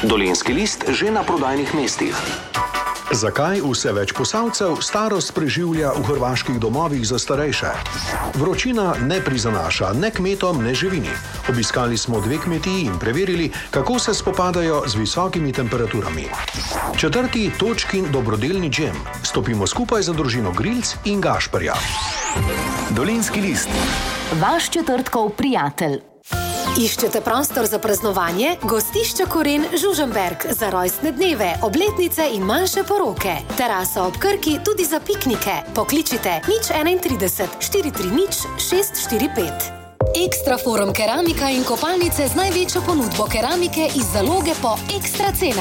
Dolenjski list že na prodajnih mestih. Zakaj vse več Posavcev starost preživlja v hrvaških domovih za starejše? Vročina ne prizanaša ne kmetom, ne živini. Obiskali smo 2 kmetiji in preverili, kako se spopadajo z visokimi temperaturami. 4. Točkin dobrodelni džem. Stopimo skupaj za družino Grilc in Gašperja. Dolenjski list. Vaš četrtkov prijatelj. Iščete prostor za praznovanje? Gostišče Koren Žužemberk za rojstne dneve, obletnice in manjše poroke. Terasa ob Krki tudi za piknike. Pokličite 031 430 645. Ekstra Forum keramika in kopalnice z največjo ponudbo keramike iz zaloge po ekstra cenah.